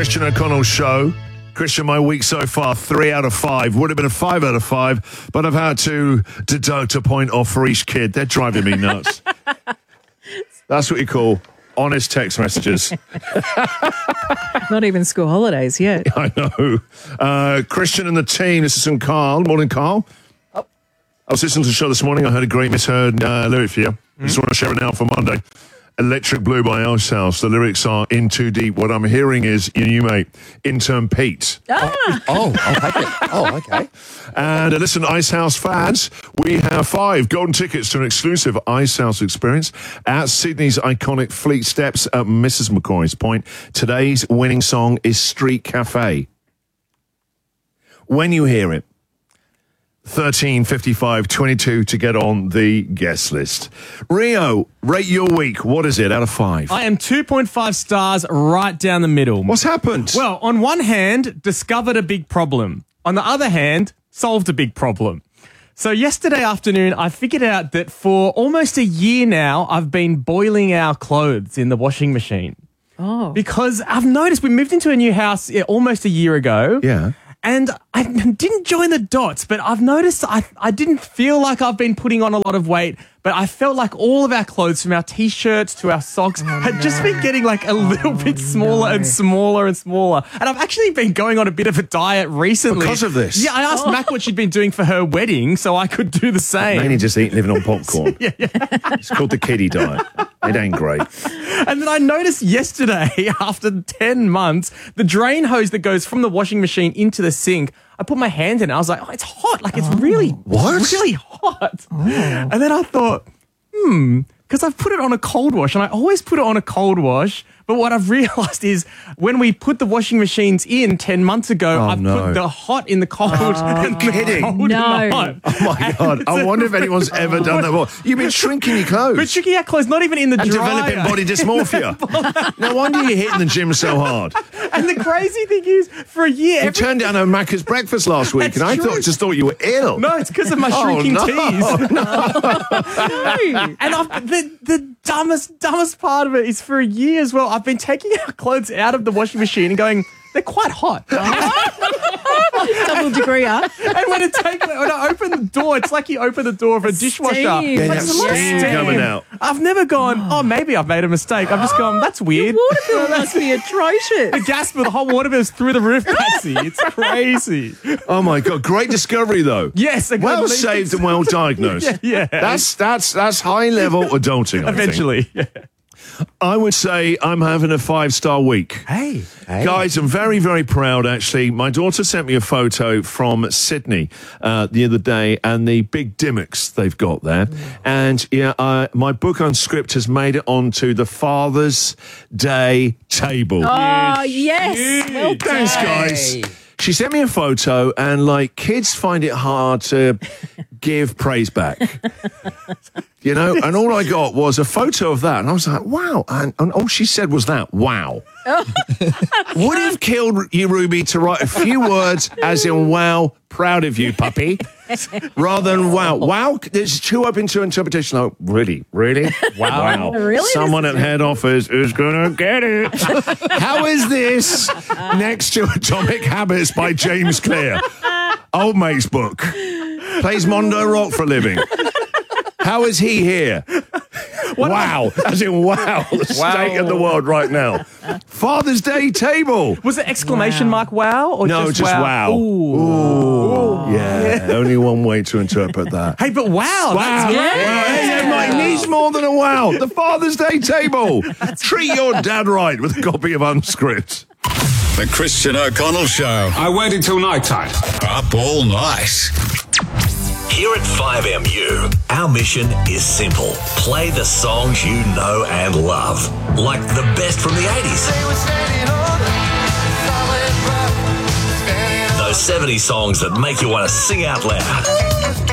Christian O'Connell Show. Christian, my week so far, 3 out of 5. Would have been a 5 out of 5, but I've had to deduct a point off for each kid. They're driving me nuts. That's what you call honest text messages. Not even school holidays yet. I know. Christian and the team, this is from Carl. Morning, Carl. I was listening to the show this morning. I heard a great misheard lyric for you. I just want to share it now for Monday. Electric Blue by Ice House. The lyrics are in too deep. What I'm hearing is your new mate, intern Pete. I'll take it. Oh, okay. And listen, Ice House fans, we have 5 golden tickets to an exclusive Ice House experience at Sydney's iconic Fleet Steps at Mrs. McCoy's Point. Today's winning song is Street Cafe. When you hear it, 13 55 22 to get on the guest list. Rio, rate your week. What is it out of 5? I am 2.5 stars right down the middle. What's happened? Well, on one hand, discovered a big problem. On the other hand, solved a big problem. So yesterday afternoon, I figured out that for almost a year now, I've been boiling our clothes in the washing machine. Oh. Because I've noticed we moved into a new house almost a year ago. Yeah. And I didn't join the dots, but I've noticed I didn't feel like I've been putting on a lot of weight, but I felt like all of our clothes, from our T-shirts to our socks, had just been getting like a little bit smaller and smaller and smaller. And I've actually been going on a bit of a diet recently. Because of this? Yeah, I asked Mac what she'd been doing for her wedding so I could do the same. Mainly just living on popcorn. Yeah. It's called the kiddie diet. It ain't great. And then I noticed yesterday, after 10 months, the drain hose that goes from the washing machine into the sink, I put my hand in it. I was like, oh, it's hot. Like, it's really hot. Oh. And then I thought, because I've put it on a cold wash, and I always put it on a cold wash. But what I've realised is when we put the washing machines in 10 months ago, put the hot in the cold and the kidding. cold in the hot. Oh, my God. I wonder if anyone's ever done that before. You've been shrinking your clothes. But shrinking our clothes, not even in the dryer. And developing body dysmorphia. No wonder you're hitting the gym so hard. And the crazy thing is, for a year... You turned down a Macca's breakfast last week, and I just thought you were ill. No, it's because of my shrinking tees. No. And the dumbest part of it is, for a year as well, I've been taking our clothes out of the washing machine and going, they're quite hot. Double degree, huh? And when I open the door, it's like you open the door of a dishwasher. Steam. Yeah, There's a lot of steam coming out. I've never gone, maybe I've made a mistake. I've just gone, that's weird. Water bill must be atrocious. The gas bill, the hot water bill is through the roof, Patsy. It's crazy. Oh, my God. Great discovery, though. Yes. Well saved and well diagnosed. Yeah. That's high-level adulting, I think. Eventually, yeah. I would say I'm having a 5-star week. Hey. Guys, I'm very, very proud, actually. My daughter sent me a photo from Sydney the other day, and the big dimmocks they've got there. And my book Unscript has made it onto the Father's Day table. Oh, yes. Well done. Thanks, guys. She sent me a photo, and kids find it hard to give praise back. And all I got was a photo of that, and I was like, wow. And all she said was that, wow. Would have killed you, Ruby, to write a few words as in, wow, proud of you, puppy, rather than wow. Wow, there's too open to interpretation. Like, really? Wow. Really? Someone at head office is going to get it. How is this next to Atomic Habits by James Clear? Old mate's book. Plays Mondo Rock for a living. How is he here? Wow. As in, wow. The state of the world right now. Father's Day table. Was it exclamation mark wow? Or No, just wow. Ooh. Yeah. Only one way to interpret that. Hey, but wow. That's great. Hey, Mike needs more than a wow. The Father's Day table. Treat your dad right with a copy of Unscript. The Christian O'Connell Show. I waited till night time. Up all night. Here at 5MU, our mission is simple. Play the songs you know and love, like the best from the 80s. Those 70 songs that make you want to sing out loud.